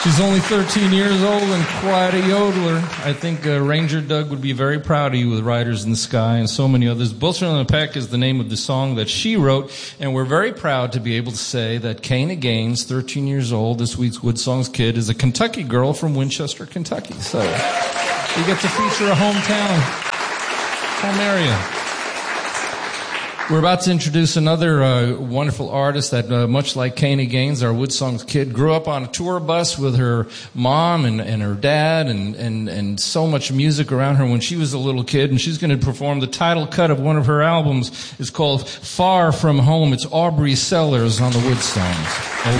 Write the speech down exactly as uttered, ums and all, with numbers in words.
She's only thirteen years old and quite a yodeler. I think uh, Ranger Doug would be very proud of you with Riders in the Sky and so many others. Bullshit on the Peck is the name of the song that she wrote, and we're very proud to be able to say that Kana Gaines, thirteen years old, this week's Wood Songs Kid, is a Kentucky girl from Winchester, Kentucky. So you get to feature a hometown, home area. We're about to introduce another uh, wonderful artist that, uh, much like Kana Gaines, our Wood Songs Kid, grew up on a tour bus with her mom and, and her dad and, and, and so much music around her when she was a little kid. And she's going to perform the title cut of one of her albums. It's called Far From Home. It's Aubrey Sellers on the Wood Songs.